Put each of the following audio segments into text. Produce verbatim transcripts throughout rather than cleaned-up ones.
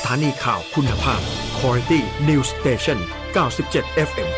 านีข่าวคุณภาพ Quality News Station เก้าสิบเจ็ด เอฟ เอ็ม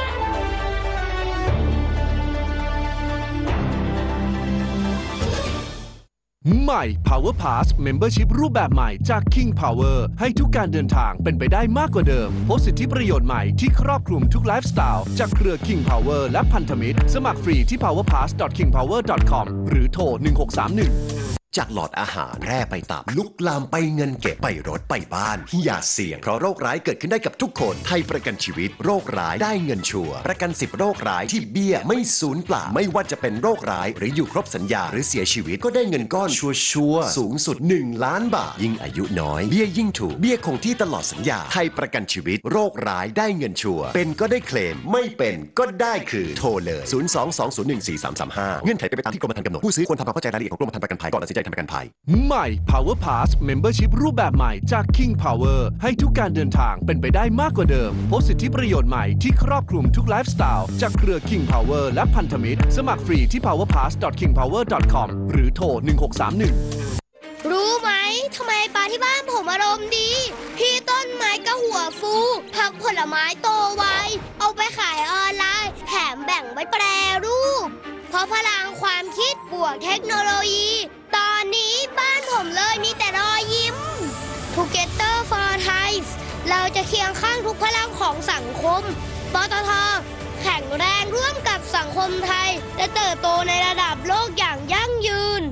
ใหม่ Power Pass Membership รูปแบบใหม่จาก King Power ให้ทุกการเดินทางเป็นไปได้มากกว่าเดิมพบสิทธิประโยชน์ใหม่ที่ครอบคลุมทุกไลฟ์สไตล์จากเครือ King Power และพันธมิตรสมัครฟรีที่ พาวเวอร์พาส ดอท คิงพาวเวอร์ ดอท คอม หรือโทรหนึ่งหกสามหนึ่งจากหลอดอาหารแร่ไปตับลุกลามไปเงินเก็บไปรถไปบ้านอย่าเสี่ยงเพราะโรคร้ายเกิดขึ้นได้กับทุกคนไทยประกันชีวิตโรคร้ายได้เงินชัวร์ประกันสิบโรคร้ายที่เบี้ยไม่สูญเปล่าไม่ว่าจะเป็นโรคร้ายหรืออยู่ครบสัญญาหรือเสียชีวิตก็ได้เงินก้อนชัวร์สูงสุดหนึ่งล้านบาทยิ่งอายุน้อยเบี้ยยิ่งถูกเบี้ยคงที่ตลอดสัญญาไทยประกันชีวิตโรคร้ายได้เงินชัวร์เป็นก็ได้เคลมไม่เป็นก็ได้คืนโทรเลยศูนย์ สอง สอง ศูนย์ หนึ่ง สี่ สาม สาม ห้าเงื่อนไขเป็นไปตามที่กรมธรรม์กำหนดผู้ซื้อควรทำความเข้าใจรายละเอียดของกรมธรรม์ประกันภัยก่อนตัดสินใจทำประกันภัยใหม่ Power Pass Membership รูปแบบใหม่จาก King Power ให้ทุกการเดินทางเป็นไปได้มากกว่าเดิมพบสิทธิประโยชน์ใหม่ที่ครอบคลุมทุกไลฟ์สไตล์จากเครือ King Power และพันธมิตรสมัครฟรีที่ พาวเวอร์พาส ดอท คิงพาวเวอร์ ดอท คอม หรือโทรหนึ่งหกสามหนึ่งรู้ไหมทำไมปลาที่บ้านผมอารมณ์ดีพี่ต้นไม้ก็หัวฟูผักผลไม้โตไวเอาไปขายออนไลน์แถมแบ่งไว้แปรรูปเพราะพลังความคิดบวกเทคโนโลยีตอนนี้บ้านผมเลยมีแต่รอยยิ้ม Together for Thai เราจะเคียงข้างทุกพลังของสังคมปตท.แข็งแรงร่วมกับสังคมไทยและเติบโตในระดับโลกอย่างยั่งยืน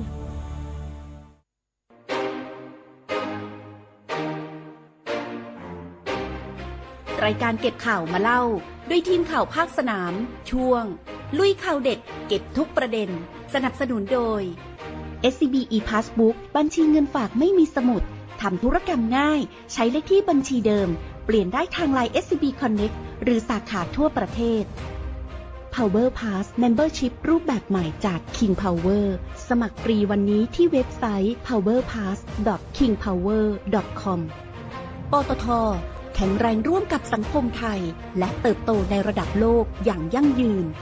รายการเก็บข่าวมาเล่าด้วยทีมข่าวภาคสนามช่วงลุยข่าวเด็ดเก็บทุกประเด็นสนับสนุนโดย เอส ซี บี e-Passbook บัญชีเงินฝากไม่มีสมุดทำธุรกรรมง่ายใช้เลขที่บัญชีเดิมเปลี่ยนได้ทาง ไลน์ เอส ซี บี Connect หรือสาขาทั่วประเทศ Power Pass Membership รูปแบบใหม่จาก King Power สมัครฟรีวันนี้ที่เว็บไซต์ พาวเวอร์พาส ดอท คิงพาวเวอร์ ดอท คอม ปตท.แข็งแรงร่วมกับสังคมไทยและเติบโตในระดับโลกอย่างยั่งยืน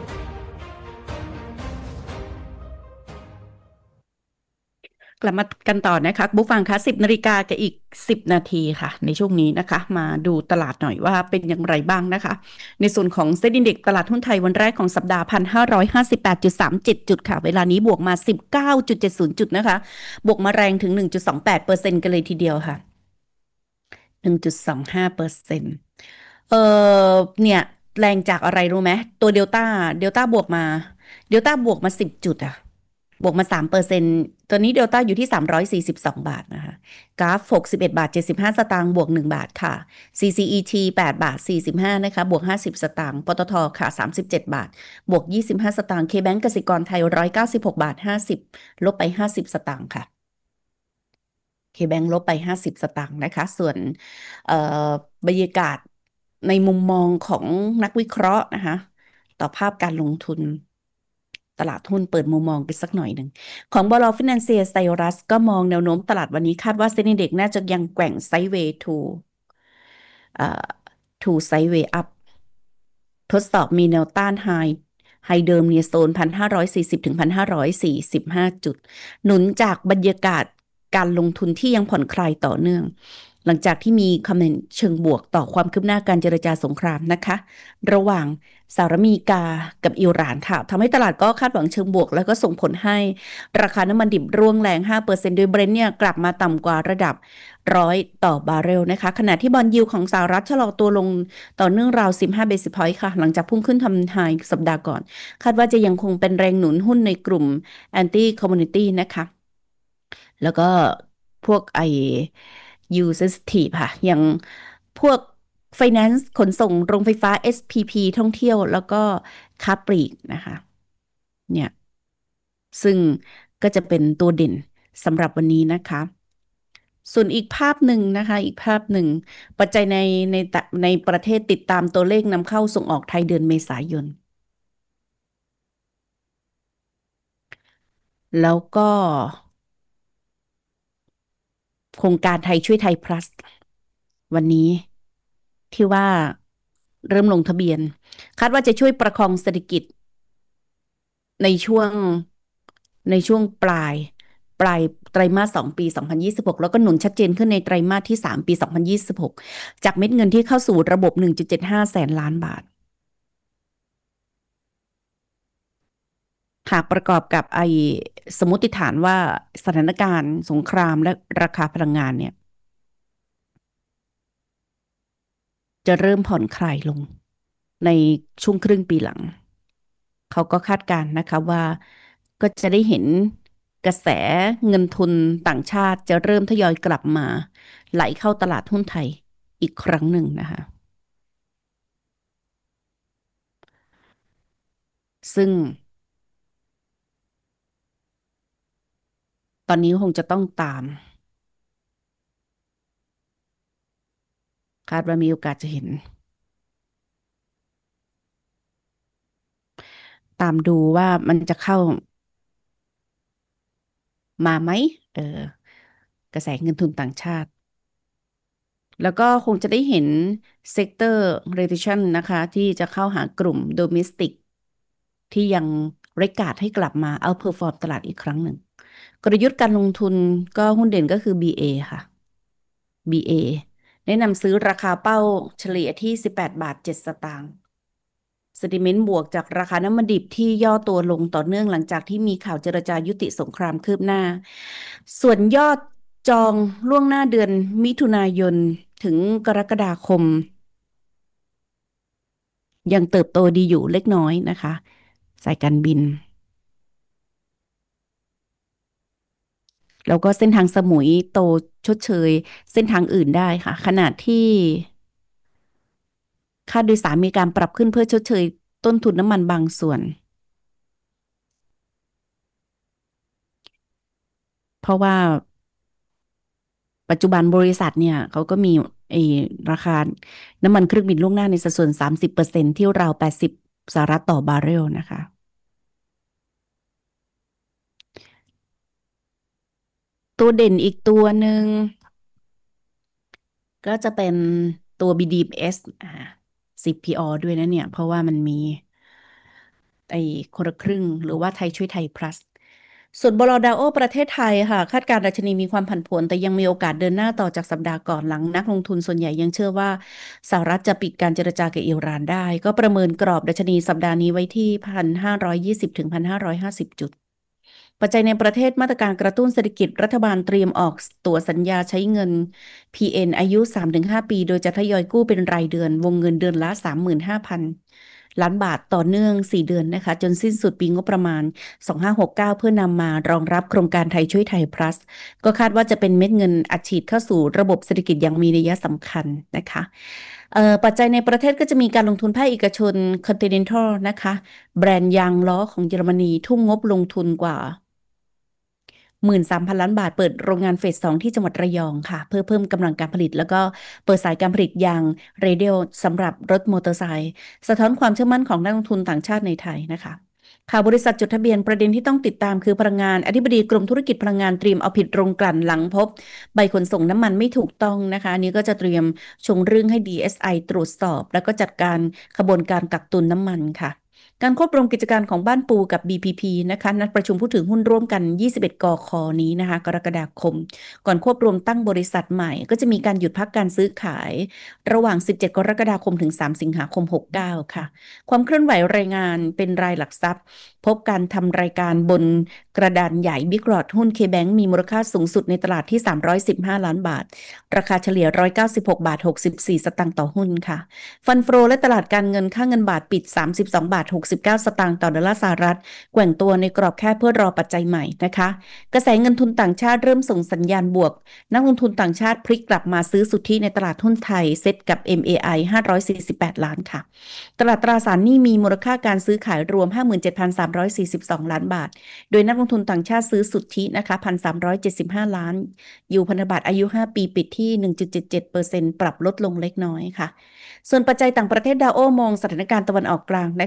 กลับมากันต่อนะคะผู้ฟังคะสิบนาฬิกากับอีกสิบนาทีค่ะในช่วงนี้นะคะมาดูตลาดหน่อยว่าเป็นอย่างไรบ้างนะคะในส่วนของเซ็นดินเด็กตลาดหุ้นไทยวันแรกของสัปดาห์ หนึ่งพันห้าร้อยห้าสิบแปดจุดสามเจ็ด จุดค่ะเวลานี้บวกมา สิบเก้าจุดเจ็ดศูนย์ จุดนะคะบวกมาแรงถึง หนึ่งจุดสองแปดเปอร์เซ็นต์ กันเลยทีเดียวค่ะ หนึ่งจุดสองห้าเปอร์เซ็นต์ เอ่อเนี่ยแรงจากอะไรรู้ไหมตัวเดลต้าเดลต้าบวกมาเดลต้าบวกมาสิบจุดอะบวกมา สามเปอร์เซ็นต์ ตอนนี้เดลต้าอยู่ที่สามร้อยสี่สิบสองบาทนะคะกราฟหกสิบเอ็ดบาทเจ็ดสิบห้าสตางค์บวกหนึ่งบาทค่ะ ซี ซี อี ที แปดบาทสี่สิบห้านะคะบวกห้าสิบสตางค์ปตทค่ะสามสิบเจ็ดบาทบวกยี่สิบห้าสตางค์ K-Bank กสิกรไทยหนึ่งร้อยเก้าสิบหกบาทห้าสิบลบไปห้าสิบสตางค์ค่ะ K-Bank ลบไปห้าสิบสตางค์นะคะส่วนเอ่อบรรยากาศในมุมมองของนักวิเคราะห์นะคะต่อภาพการลงทุนตลาดหุ้นเปิดมุมมองกันสักหน่อยหนึ่งของบล.ฟินันเซียไซรัสก็มองแนวโน้มตลาดวันนี้คาดว่าเซ็นดิเด็กน่าจะยังแกว่งไซด์เวย์ทูเอ่อทูไซด์เวย์อัพทดสอบมีแนวต้านไฮไฮเดิมเนี่ยโซน หนึ่งพันห้าร้อยสี่สิบ ถึง หนึ่งพันห้าร้อยสี่สิบห้า จุดหนุนจากบรรยากาศการลงทุนที่ยังผ่อนคลายต่อเนื่องหลังจากที่มีคอมเมนต์เชิงบวกต่อความคืบหน้าการเจรจาสงครามนะคะระหว่างสหรัฐอเมริกากับอิหร่านค่ะทำให้ตลาดก็คาดหวังเชิงบวกแล้วก็ส่งผลให้ราคาน้ำมันดิบร่วงแรง ห้าเปอร์เซ็นต์ โดยเบรนท์เนี่ยกลับมาต่ำกว่าระดับหนึ่งร้อยต่อบาร์เรลนะคะขณะที่บอนด์ยิลด์ของสหรัฐชะลอตัวลงต่อเนื่องราวสิบห้า basis point ค่ะหลังจากพุ่งขึ้นทำไฮสัปดาห์ก่อนคาดว่าจะยังคงเป็นแรงหนุนหุ้นในกลุ่ม anti commodity นะคะแล้วก็พวกไอยูเซสทีฟค่ะอย่างพวก Finance ขนส่งโรงไฟฟ้า เอส พี พี ท่องเที่ยวแล้วก็ค้าปลีกนะคะเนี่ยซึ่งก็จะเป็นตัวเด่นสำหรับวันนี้นะคะส่วนอีกภาพหนึ่งนะคะอีกภาพหนึ่งปัจจัยในในในประเทศติดตามตัวเลขนำเข้าส่งออกไทยเดือนเมษายนแล้วก็โครงการไทยช่วยไทย plus วันนี้ที่ว่าเริ่มลงทะเบียนคาดว่าจะช่วยประคองเศรษฐกิจในช่วงในช่วงปลายปลายไตรมาสสองปีสองพันยี่สิบหกแล้วก็หนุนชัดเจนขึ้นในไตรมาสที่สามปีสองพันยี่สิบหกจากเม็ดเงินที่เข้าสู่ระบบ หนึ่งจุดเจ็ดห้า แสนล้านบาทหากประกอบกับไอสมมติฐานว่าสถานการณ์สงครามและราคาพลังงานเนี่ยจะเริ่มผ่อนคลายลงในช่วงครึ่งปีหลังเขาก็คาดการณ์นะคะว่าก็จะได้เห็นกระแสเงินทุนต่างชาติจะเริ่มทยอยกลับมาไหลเข้าตลาดหุ้นไทยอีกครั้งหนึ่งนะคะซึ่งตอนนี้คงจะต้องตามคาดว่ามีโอกาสจะเห็นตามดูว่ามันจะเข้ามาไหมเออกระแสเงินทุนต่างชาติแล้วก็คงจะได้เห็น sector rotation นะคะที่จะเข้าหากลุ่ม domestic ที่ยังเรกาดให้กลับมา outperform ตลาดอีกครั้งหนึ่งกลยุทธ์การลงทุนก็หุ้นเด่นก็คือ บี เอ ค่ะ บี เอ แนะนำซื้อราคาเป้าเฉลี่ยที่สิบแปดบาทเจ็ดสตางค์เซนติเมนต์บวกจากราคาน้ำมันดิบที่ย่อตัวลงต่อเนื่องหลังจากที่มีข่าวเจรจายุติสงครามคืบหน้าส่วนยอดจองล่วงหน้าเดือนมิถุนายนถึงกรกฎาคมยังเติบโตดีอยู่เล็กน้อยนะคะสายการบินแล้วก็เส้นทางสมุยโตชดเชยเส้นทางอื่นได้ค่ะขณะที่ค่าโดยสารมีการปรับขึ้นเพื่อชดเชยต้นทุนน้ำมันบางส่วนเพราะว่าปัจจุบันบริษัทเนี่ยเขาก็มีไอ้ราคาน้ำมันเครื่องบินล่วงหน้าในสัดส่วน สามสิบเปอร์เซ็นต์ ที่ราวแปดสิบสหรัฐต่อบาร์เรลนะคะตัวเด่นอีกตัวหนึ่งก็จะเป็นตัว บี ดี เอส อ่า ซี พี โอ ด้วยนะเนี่ยเพราะว่ามันมีไอ้คนละครึ่งหรือว่าไทยช่วยไทย plus ส่วนบลดาโอประเทศไทยค่ะคาดการณ์ดัชนีมีความผันผวนแต่ยังมีโอกาสเดินหน้าต่อจากสัปดาห์ก่อนหลังนักลงทุนส่วนใหญ่ยังเชื่อว่าสหรัฐจะปิดการเจรจากับอิหร่านได้ก็ประเมินกรอบดัชนีสัปดาห์นี้ไว้ที่ หนึ่งพันห้าร้อยยี่สิบ ถึง หนึ่งพันห้าร้อยห้าสิบ จุดปัจจัยในประเทศมาตรการกระตุ้นเศรษฐกิจรัฐบาลเตรียมออกตั๋วสัญญาใช้เงิน พี เอ็น อายุ สามถึงห้า ปีโดยจะทยอยกู้เป็นรายเดือนวงเงินเดือนละ สามหมื่นห้าพัน ล้านบาทต่อเนื่องสี่เดือนนะคะจนสิ้นสุดปีงบประมาณสองพันห้าร้อยหกสิบเก้าเพื่อนำมารองรับโครงการไทยช่วยไทย plus ก็คาดว่าจะเป็นเม็ดเงินอัดฉีดเข้าสู่ระบบเศรษฐกิจอย่างมีนัยสำคัญนะคะปัจจัยในประเทศก็จะมีการลงทุนภาคเอกชน Continental นะคะแบรนด์ยางล้อของเยอรมนีทุ่มงบลงทุนกว่าหนึ่งหมื่นสามพัน ล้านบาทเปิดโรงงานเฟสสองที่จังหวัดระยองค่ะเพื่อเพิ่มกำลังการผลิตแล้วก็เปิดสายการผลิตยางเรเดียลสำหรับรถมอเตอร์ไซค์สะท้อนความเชื่อมั่นของนักลงทุนต่างชาติในไทยนะคะข่าวบริษัทจดทะเบียนประเด็นที่ต้องติดตามคือพลังงานอธิบดีกรมธุรกิจพลังงานเตรียมเอาผิดโรงกลั่นหลังพบใบขนส่งน้ำมันไม่ถูกต้องนะคะอันนี้ก็จะเตรียมชงเรื่องให้ ดี เอส ไอ ตรวจสอบแล้วก็จัดการขบวนการกักตุนน้ำมันค่ะการควบรวมกิจการของบ้านปูกับ บี พี พี นะคะนัดประชุมผู้ถือหุ้นร่วมกันยี่สิบเอ็ดกคนี้นะคะกรกฎาคมก่อนควบรวมตั้งบริษัทใหม่ก็จะมีการหยุดพักการซื้อขายระหว่างสิบเจ็ดกรกฎาคมถึงสามสิงหาคมหกสิบเก้าค่ะความเคลื่อนไหวรายงานเป็นรายหลักทรัพย์พบการทำรายการบนกระดานใหญ่บิ๊กรอดหุ้น K-Bank มีมูลค่าสูงสุดในตลาดที่สามร้อยสิบห้าล้านบาทราคาเฉลี่ยหนึ่งร้อยเก้าสิบหกบาทหกสิบสี่สตางค์ต่อหุ้นค่ะฟันโฟและตลาดการเงินค่าเงินบาทปิดสามสิบสองบาทหกสิบเก้าสตางค์ต่อดอลลาร์สหรัฐแกว่งตัวในกรอบแค่เพื่อรอปัจจัยใหม่นะคะกระแสเงินทุนต่างชาติเริ่มส่งสัญญาณบวกนักลงทุนต่างชาติพลิกกลับมาซื้อสุทธิในตลาดหุ้นไทยเซ็ตกับ เอ็ม เอ ไอ ห้าร้อยสี่สิบแปดล้านค่ะตลาดตราสารหนี้มีมูลค่าการซื้อขายรวม ห้าหมื่นเจ็ดพันสามร้อยสี่สิบสอง ล้านบาทโดยนักลงทุนต่างชาติซื้อสุทธินะคะ หนึ่งพันสามร้อยเจ็ดสิบห้า ล้านอยู่พันธบัตรอายุห้าปีปิดที่ หนึ่งจุดเจ็ดเจ็ดเปอร์เซ็นต์ ปรับลดลงเล็กน้อยค่ะส่วนปัจจัยต่างประเทศดาวโอมองสถานการณ์ตะวันออกกลางนะคะ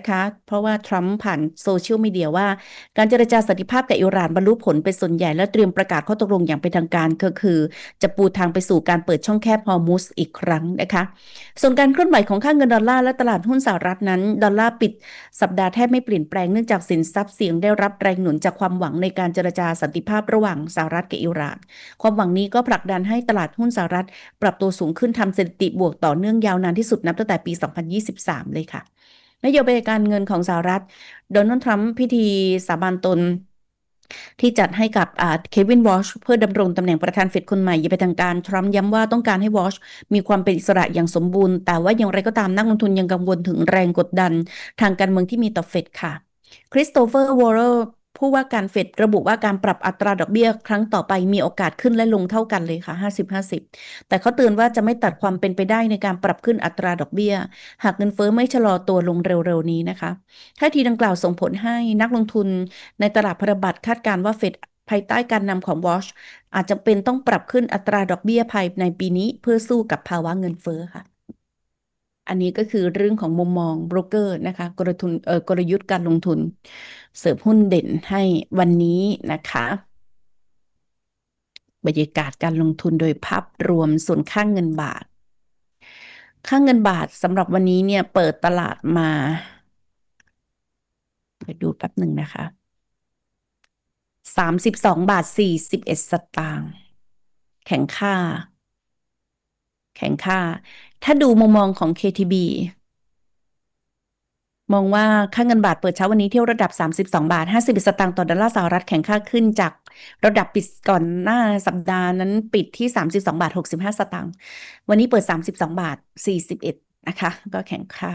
เพราะว่าทรัมป์ผ่านโซเชียลมีเดียว่าการเจรจาสันติภาพกับอิหร่านบรรลุผลเป็นส่วนใหญ่และเตรียมประกาศข้อตกลงอย่างเป็นทางการก็คือจะปูทางไปสู่การเปิดช่องแคบฮอร์มุซอีกครั้งนะคะส่วนการเคลื่อนไหวของค่าเงินดอลลาร์และตลาดหุ้นสหรัฐนั้นดอลลาร์ปิดสัปดาห์แทบไม่เปลี่ยนแปลงเนื่องจากสินทรัพย์เสี่ยงได้รับแรงหนุนจากความหวังในการเจรจาสันติภาพระหว่างสหรัฐกับอิหร่านความหวังนี้ก็ผลักดันให้ตลาดหุ้นสหรัฐปรับตัวสูงขึ้นทำสถิติบวกต่อเนื่องยาวนานที่สุดนับตั้งแต่ปี สองพันยี่สิบสาม เลยค่ะนโยบายการเงินของสหรัฐโดนัลด์ทรัมป์พิธีสาบานตนที่จัดให้กับเควินวอชเพื่อดำรงตำแหน่งประธานเฟดคนใหม่อย่างเป็นทางการทรัมป์ย้ำว่าต้องการให้วอชมีความเป็นอิสระอย่างสมบูรณ์แต่ว่าอย่างไรก็ตามนักลงทุนยังกังวลถึงแรงกดดันทางการเมืองที่มีต่อเฟดค่ะคริสโตเฟอร์วอร์เรอร์ผู้ว่าการเฟดระบุว่าการปรับอัตราดอกเบี้ยครั้งต่อไปมีโอกาสขึ้นและลงเท่ากันเลยค่ะ ห้าสิบ ห้าสิบ แต่เขาเตือนว่าจะไม่ตัดความเป็นไปได้ในการปรับขึ้นอัตราดอกเบี้ยหากเงินเฟ้อไม่ชะลอตัวลงเร็วๆนี้นะคะท่าทีดังกล่าวส่งผลให้นักลงทุนในตลาดพันธบัตรคาดการณ์ว่าเฟดภายใต้การนำของวอชอาจจะเป็นต้องปรับขึ้นอัตราดอกเบี้ยภายในปีนี้เพื่อสู้กับภาวะเงินเฟ้อค่ะอันนี้ก็คือเรื่องของมุมมองโบรกเกอร์นะคะกลยุทธ์เอ่อกลยุทธ์การลงทุนเสิร์ฟหุ้นเด่นให้วันนี้นะคะบรรยากาศการลงทุนโดยภาพรวมส่วนค่างเงินบาทค่างเงินบาทสำหรับวันนี้เนี่ยเปิดตลาดมาไปดูแป๊บหนึ่งนะคะสามสิบสองบาทสี่สิบเอ็ดสตางค์แข็งค่าแข็งค่าถ้าดูมุมมองของ เค ที บี มองว่าค่าเงินบาทเปิดเช้าวันนี้เที่ยวระดับสามสิบสองบาทห้าสิบสตางค์ต่อดอลลาร์สหรัฐแข็งค่าขึ้นจากระดับปิดก่อนหน้าสัปดาห์นั้นปิดที่สามสิบสองบาทหกสิบห้าสตางค์วันนี้เปิดสามสิบสองบาทสี่สิบเอ็ดนะคะก็แข็งค่า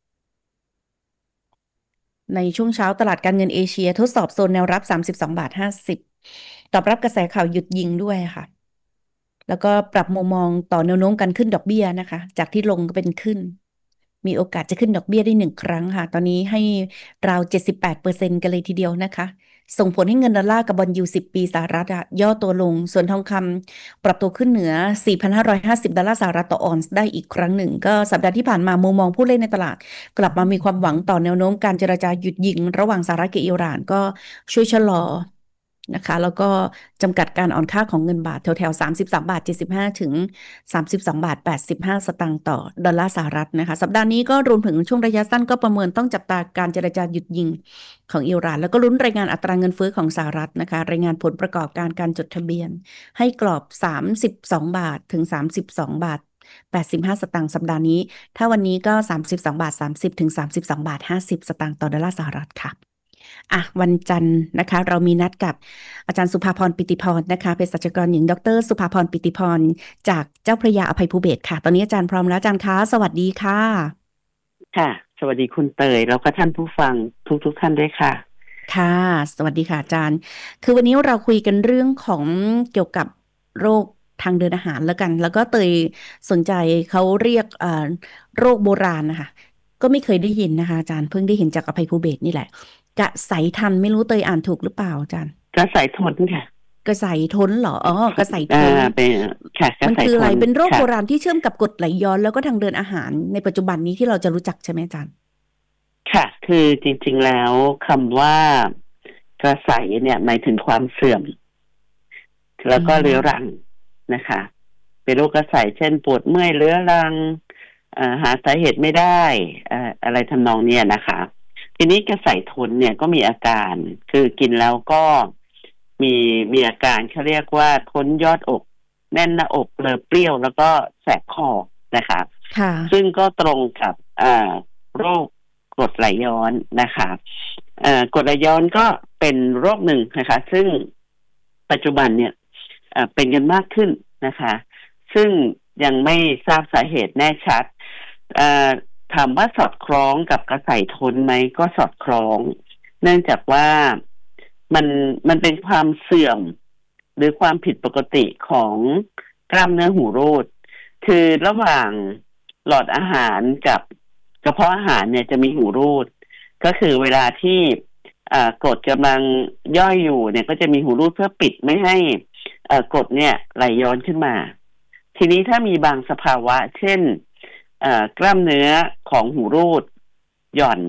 ในช่วงเช้าตลาดการเงินเอเชียทดสอบโซนแนวรับสามสิบสองบาทห้าสิบตอบรับกระแสข่าวหยุดยิงด้วยค่ะแล้วก็ปรับมุมมองต่อแนวโน้มการขึ้นดอกเบี้ยนะคะจากที่ลงก็เป็นขึ้นมีโอกาสจะขึ้นดอกเบี้ยได้หนึ่งครั้งค่ะตอนนี้ให้ราว เจ็ดสิบแปดเปอร์เซ็นต์ กันเลยทีเดียวนะคะส่งผลให้เงินดอลลาร์กับบอนด์ยิลด์สิบปีสหรัฐอะย่อตัวลงส่วนทองคำปรับตัวขึ้นเหนือ สี่พันห้าร้อยห้าสิบ ดอลลาร์สหรัฐต่อออนซ์ได้อีกครั้งหนึ่งก็สัปดาห์ที่ผ่านมามุมมองผู้เล่นในตลาดกลับมามีความหวังต่อแนวโน้มการเจรจาหยุดยิงระหว่างสหรัฐกับอิหร่านก็ช่วยชะลอนะคะแล้วก็จำกัดการอ่อนค่าของเงินบาทแถวๆสามสิบสามบาทเจ็ดสิบห้าถึงสามสิบสองบาทแปดสิบห้าสตางค์ต่อดอลลาร์สหรัฐนะคะสัปดาห์นี้ก็รวมถึงช่วงระยะสั้นก็ประเมินต้องจับตาการเจรจาหยุดยิงของอิหร่านแล้วก็ลุ้นรายงานอัตราเงินเฟ้อของสหรัฐนะคะรายงานผลประกอบการการจดทะเบียนให้กรอบสามสิบสองบาทถึงสามสิบสองบาทแปดสิบห้าสตางค์สัปดาห์นี้ถ้าวันนี้ก็สามสิบสองบาทสามสิบถึงสามสิบสองบาทห้าสิบสตางค์ต่อดอลลาร์สหรัฐค่ะอ่ะวันจันทร์นะคะเรามีนัดกับอาจารย์สุภาพรปิติพรนะคะเภสัชกรหญิงดรสุภาพรปิติพรจากเจ้าพระยาอภัยภูเบศรค่ะตอนนี้อาจารย์พร้อมแล้วอาจารย์คะสวัสดีค่ะค่ะสวัสดีคุณเตยแล้วก็ท่านผู้ฟังทุกทุกท่านด้วยค่ะค่ะสวัสดีค่ะอาจารย์คือวันนี้เราคุยกันเรื่องของเกี่ยวกับโรคทางเดินอาหารแล้วกันแล้วก็เตยสนใจเขาเรียกเอ่อโรคโบราณนะคะก็ไม่เคยได้ยินนะคะอาจารย์เพิ่งได้เห็นจากอภัยภูเบศรนี่แหละกระใสทันไม่รู้เตยอ่านถูกหรือเปล่าอาจารย์กระใสทนค่ะกระใสทนเหรออ๋อกระใสทนเป็นค่ะมันคืออะไรเป็นโรคโบราณที่เชื่อมกับกรดไหลย้อนแล้วก็ทางเดินอาหารในปัจจุบันนี้ที่เราจะรู้จักใช่ไหมอาจารย์ค่ะคือจริงๆแล้วคำว่ากระใสเนี่ยหมายถึงความเสื่อมแล้วก็เรื้อรังนะคะเป็นโรคกระใสเช่นปวดเมื่อยเรื้อรังหาสาเหตุไม่ได้อะไรทำนองเนี้ยนะคะทีนี้กระใสทนเนี่ยก็มีอาการคือกินแล้วก็มีมีอาการเขาเรียกว่าทนยอดอกแน่นหน้าอกเลอะเปรี้ยวแล้วก็แสบคอนะคะซึ่งก็ตรงกับโรคกรดไหลย้อนนะคะกรดไหลย้อนก็เป็นโรคหนึ่งนะคะซึ่งปัจจุบันเนี่ยเป็นกันมากขึ้นนะคะซึ่งยังไม่ทราบสาเหตุแน่ชัดถามว่าสอดคล้องกับกระใสทนไหมก็สอดคล้องเนื่องจากว่ามันมันเป็นความเสื่อมหรือความผิดปกติของกล้ามเนื้อหูรูดคือระหว่างหลอดอาหารกับกระเพาะอาหารเนี่ยจะมีหูรูดก็คือเวลาที่กรดกำลังย่อยอยู่เนี่ยก็จะมีหูรูดเพื่อปิดไม่ให้กรดเนี่ยไหลย้อนขึ้นมาทีนี้ถ้ามีบางสภาวะเช่นกล้ามเนื้อของหูรูดหย่อน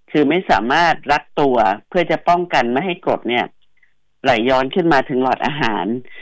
คือไม่สามารถรัดตัวเพื่อจะป้องกันไม่ให้กรดเนี่ยไหลย้อนขึ้นมาถึงหลอดอาหาร